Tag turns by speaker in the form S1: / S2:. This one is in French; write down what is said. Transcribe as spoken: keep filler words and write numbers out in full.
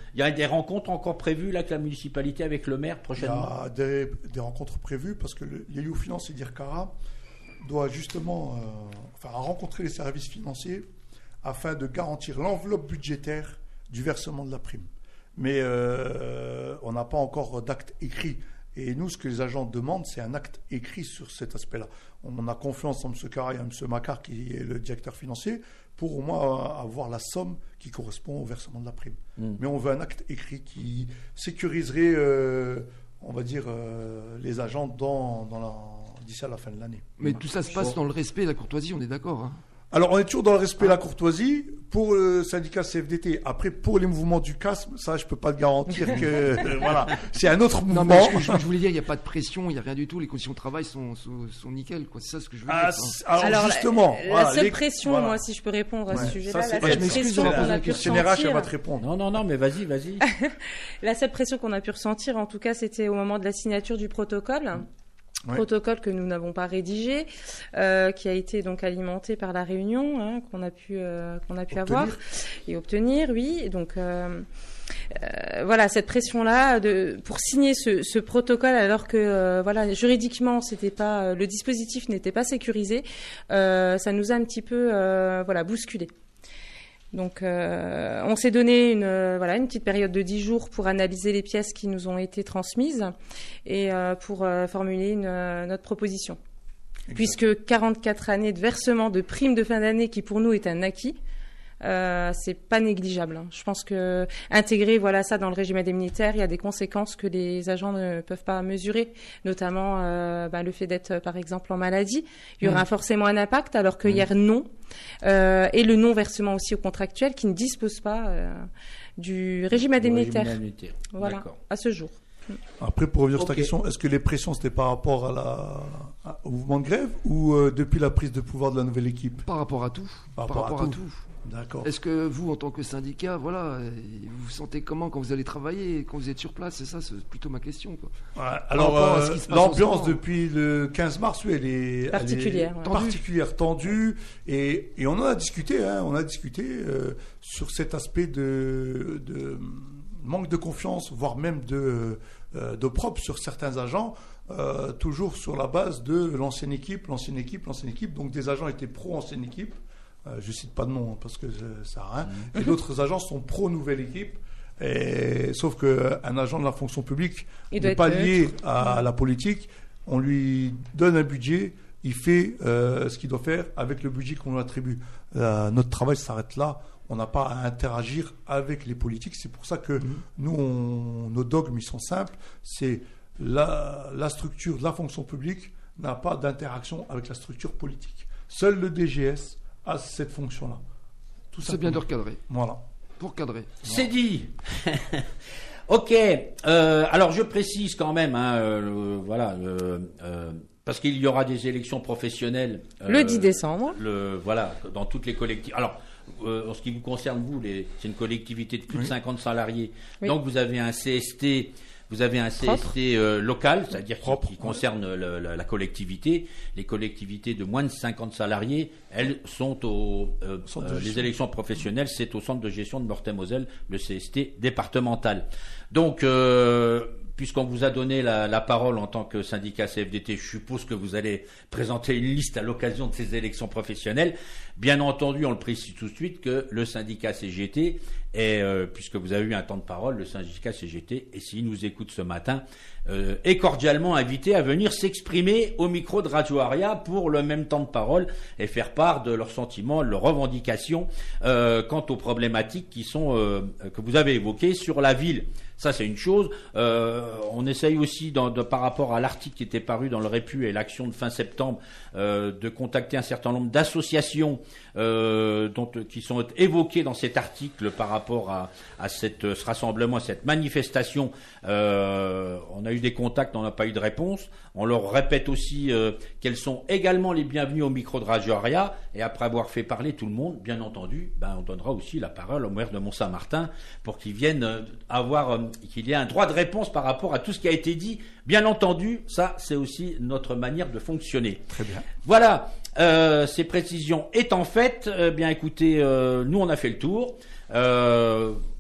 S1: Il y a des rencontres encore prévues là, avec la municipalité, avec le maire prochainement?
S2: Il y a des, des rencontres prévues parce que l'Élio Finance et d'Ircara doit justement euh, enfin, rencontrer les services financiers afin de garantir l'enveloppe budgétaire du versement de la prime. Mais euh, on n'a pas encore d'acte écrit. Et nous, ce que les agents demandent, c'est un acte écrit sur cet aspect-là. On a confiance en M. Cara et en M. Macquart, qui est le directeur financier, pour au moins avoir la somme qui correspond au versement de la prime. Mmh. Mais on veut un acte écrit qui sécuriserait, euh, on va dire, euh, les agents dans, dans la, d'ici à la fin de l'année.
S3: Mais tout ça se passe dans le respect et la courtoisie, on est d'accord, hein?
S2: Alors, on est toujours dans le respect et la courtoisie pour le syndicat C F D T. Après, pour les mouvements du C A S M, ça, je peux pas te garantir que... euh, voilà, c'est un autre mouvement.
S3: Non, mais je, je voulais dire, il n'y a pas de pression, il n'y a rien du tout. Les conditions de travail sont, sont, sont nickel, quoi. C'est ça ce que je veux
S2: ah,
S3: dire.
S2: Alors, alors, justement...
S4: La,
S2: voilà,
S4: la seule
S2: les...
S4: pression, voilà. Moi, si je peux répondre à ce ouais. sujet-là,
S2: ça,
S4: la seule pression qu'on a pu ressentir...
S2: R H, elle va te répondre.
S1: Non, non, non, mais vas-y, vas-y.
S4: La seule pression qu'on a pu ressentir, en tout cas, c'était au moment de la signature du protocole. Ouais. Protocole que nous n'avons pas rédigé, euh, qui a été donc alimenté par la réunion hein, qu'on a pu euh, qu'on a pu obtenir. avoir et obtenir, oui. Donc euh, euh, voilà cette pression-là de pour signer ce, ce protocole alors que euh, voilà juridiquement c'était pas le dispositif n'était pas sécurisé, euh, ça nous a un petit peu euh, voilà bousculé. Donc, euh, on s'est donné une euh, voilà une petite période de dix jours pour analyser les pièces qui nous ont été transmises et euh, pour euh, formuler une, euh, notre proposition. Exact. Puisque quarante-quatre années de versement de primes de fin d'année, qui pour nous est un acquis, euh, c'est pas négligeable. Hein. Je pense que intégrer voilà ça dans le régime indemnitaire, il y a des conséquences que les agents ne peuvent pas mesurer, notamment euh, bah, le fait d'être par exemple en maladie. Il y aura mmh. forcément un impact, alors que mmh. hier non. Euh, et le non-versement aussi aux contractuels qui ne disposent pas euh, du régime indemnitaire.
S1: Régime indemnitaire.
S4: Voilà,
S1: D'accord.
S4: à ce jour.
S2: Après, pour revenir okay. sur ta question, est-ce que les pressions, c'était par rapport à la, à, au mouvement de grève ou euh, depuis la prise de pouvoir de la nouvelle équipe?
S3: Par rapport à tout.
S2: Par,
S3: par rapport, rapport à tout. À tout.
S2: D'accord.
S3: Est-ce que vous, en tant que syndicat, voilà, vous vous sentez comment quand vous allez travailler, quand vous êtes sur place? C'est ça, c'est plutôt ma question, quoi.
S2: Ouais, alors, euh, l'ambiance depuis le quinze mars, oui, elle est
S4: particulière,
S2: elle est
S4: ouais.
S2: particulière, tendue, et, et on en a discuté, hein, on a discuté euh, sur cet aspect de, de manque de confiance, voire même de, euh, de propre sur certains agents. Euh, toujours sur la base de l'ancienne équipe, l'ancienne équipe, l'ancienne équipe. Donc des agents étaient pro-ancienne équipe. Euh, je ne cite pas de nom hein, parce que ça sert à rien. Mmh. Et d'autres agents sont pro-nouvelle équipe. Et, sauf qu'un agent de la fonction publique n'est pas lié à, à la politique. On lui donne un budget, il fait euh, ce qu'il doit faire avec le budget qu'on lui attribue. Euh, notre travail s'arrête là. On n'a pas à interagir avec les politiques. C'est pour ça que mmh. nous, on, nos dogmes, ils sont simples. C'est La, la structure de la fonction publique n'a pas d'interaction avec la structure politique. Seul le D G S a cette fonction-là.
S3: Tout ça. C'est bien de recadrer.
S2: Voilà.
S3: Pour cadrer.
S1: C'est voilà. dit. Ok. Euh, alors je précise quand même, hein, euh, voilà, euh, euh, parce qu'il y aura des élections professionnelles.
S4: Euh, le dix décembre.
S1: Le, voilà, dans toutes les collectivités. Alors. Euh, en ce qui vous concerne, vous, les, c'est une collectivité de plus oui. de cinquante salariés. Oui. Donc, vous avez un C S T, vous avez un C S T euh, local, c'est-à-dire qui, qui concerne ouais. le, la, la collectivité. Les collectivités de moins de cinquante salariés, elles sont au euh, euh, les élections professionnelles, c'est au centre de gestion de Meurthe-et-Moselle, le C S T départemental. Donc, euh, puisqu'on vous a donné la, la parole en tant que syndicat C F D T, je suppose que vous allez présenter une liste à l'occasion de ces élections professionnelles. Bien entendu, on le précise tout de suite que le syndicat C G T, est, euh, puisque vous avez eu un temps de parole, le syndicat C G T, et s'il nous écoute ce matin, euh, est cordialement invité à venir s'exprimer au micro de Radio Aria pour le même temps de parole et faire part de leurs sentiments, de leurs revendications euh, quant aux problématiques qui sont euh, que vous avez évoquées sur la ville. Ça, c'est une chose. Euh, on essaye aussi, dans, de, par rapport à l'article qui était paru dans le Répu et l'action de fin septembre, euh, de contacter un certain nombre d'associations euh, dont, qui sont évoquées dans cet article par rapport à, à cette, ce rassemblement, à cette manifestation. Euh, on a eu des contacts, on n'a pas eu de réponse. On leur répète aussi euh, qu'elles sont également les bienvenues au micro de Radio Aria. Et après avoir fait parler tout le monde, bien entendu, ben, on donnera aussi la parole au maire de Mont-Saint-Martin pour qu'il vienne euh, avoir... Euh, qu'il y ait un droit de réponse par rapport à tout ce qui a été dit. Bien entendu, ça, c'est aussi notre manière de fonctionner.
S2: Très bien.
S1: Voilà, euh, ces précisions étant faites, euh, bien écoutez, euh, nous, on a fait le tour. Euh,